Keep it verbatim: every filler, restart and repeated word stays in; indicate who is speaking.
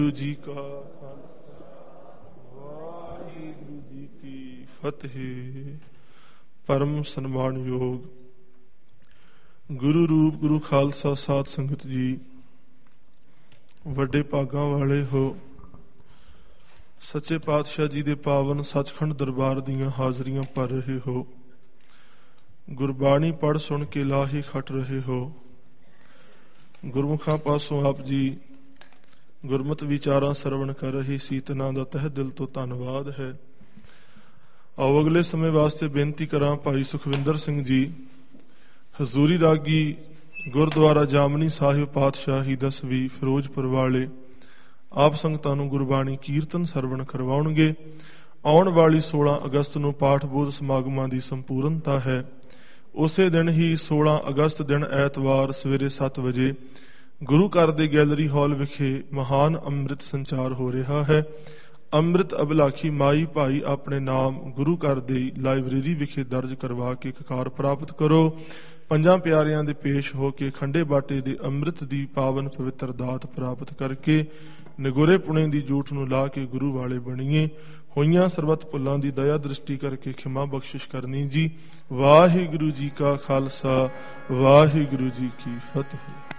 Speaker 1: ਵਾਹਿਗੁਰੂ ਜੀ ਕਾ ਖਾਲਸਾ ਵਾਹਿਗੁਰੂ ਜੀ ਕੀ ਫਤਿਹ। ਪਰਮ ਸਨਮਾਨਯੋਗ ਗੁਰੂ ਰੂਪ ਗੁਰੂ ਖਾਲਸਾ ਸਾਧ ਸੰਗਤ ਜੀ, ਵੱਡੇ ਭਾਗਾਂ ਵਾਲੇ ਹੋ। ਸੱਚੇ ਪਾਤਸ਼ਾਹ ਜੀ ਦੇ ਪਾਵਨ ਸੱਚਖੰਡ ਦਰਬਾਰ ਦੀਆਂ ਹਾਜ਼ਰੀਆਂ ਭਰ ਰਹੇ ਹੋ। ਗੁਰਬਾਣੀ ਪੜ੍ਹ ਸੁਣ ਕੇ ਲਾਹੇ ਖੱਟ ਰਹੇ ਹੋ। ਗੁਰਮੁਖਾਂ ਪਾਸੋਂ ਆਪ ਜੀ ਗੁਰਮਤਿ ਵਿਚਾਰਾਂ ਸਰਵਣ ਕਰ ਰਹੇ ਸੀ। ਤਨਾਂ ਦਾ ਤਹਿ ਦਿਲ ਤੋਂ ਧੰਨਵਾਦ ਹੈ। ਆਓ ਅਗਲੇ ਸਮੇਂ ਵਾਸਤੇ ਬੇਨਤੀ ਕਰਾਂ ਭਾਈ ਸੁਖਵਿੰਦਰ ਸਿੰਘ ਜੀ, ਹਜ਼ੂਰੀ ਰਾਗੀ, ਗੁਰਦੁਆਰਾ ਜਾਮਨੀ ਸਾਹਿਬ, ਪਾਤਸ਼ਾਹੀ ਦਸਵੀਂ, ਫਿਰੋਜ਼ਪੁਰ ਵਾਲੇ, ਆਪ ਸੰਗਤਾਂ ਨੂੰ ਗੁਰਬਾਣੀ ਕੀਰਤਨ ਸਰਵਣ ਕਰਵਾਉਣਗੇ। ਆਉਣ ਵਾਲੀ ਸੋਲਾਂ ਅਗਸਤ ਨੂੰ ਪਾਠ ਬੋਧ ਸਮਾਗਮਾਂ ਦੀ ਸੰਪੂਰਨਤਾ ਹੈ। ਉਸੇ ਦਿਨ ਹੀ ਸੋਲਾਂ ਅਗਸਤ ਦਿਨ ਐਤਵਾਰ ਸਵੇਰੇ ਸੱਤ ਵਜੇ ਗੁਰੂ ਘਰ ਦੇ ਗੈਲਰੀ ਹਾਲ ਵਿਖੇ ਮਹਾਨ ਅੰਮ੍ਰਿਤ ਸੰਚਾਰ ਹੋ ਰਿਹਾ ਹੈ। ਅੰਮ੍ਰਿਤ ਅਭਿਲਾਖੀ ਮਾਈ ਭਾਈ ਆਪਣੇ ਨਾਮ ਗੁਰੂ ਘਰ ਦੀ ਲਾਇਬ੍ਰੇਰੀ ਵਿਖੇ ਦਰਜ ਕਰਵਾ ਕੇ ਕਕਾਰ ਪ੍ਰਾਪਤ ਕਰੋ। ਪੰਜਾਂ ਪਿਆਰਿਆਂ ਦੇ ਪੇਸ਼ ਹੋ ਕੇ ਖੰਡੇ ਬਾਟੇ ਦੇ ਅੰਮ੍ਰਿਤ ਦੀ ਪਾਵਨ ਪਵਿੱਤਰ ਦਾਤ ਪ੍ਰਾਪਤ ਕਰਕੇ ਨਿਗੋਰੇ ਪੁਣੇ ਦੀ ਜੂਠ ਨੂੰ ਲਾ ਕੇ ਗੁਰੂ ਵਾਲੇ ਬਣੀਏ। ਹੋਈਆਂ ਸਰਬੱਤ ਭੁੱਲਾਂ ਦੀ ਦਇਆ ਦ੍ਰਿਸ਼ਟੀ ਕਰਕੇ ਖਿਮਾ ਬਖਸ਼ਿਸ਼ ਕਰਨੀ ਜੀ। ਵਾਹਿਗੁਰੂ ਜੀ ਕਾ ਖਾਲਸਾ ਵਾਹਿਗੁਰੂ ਜੀ ਕੀ ਫਤਿਹ।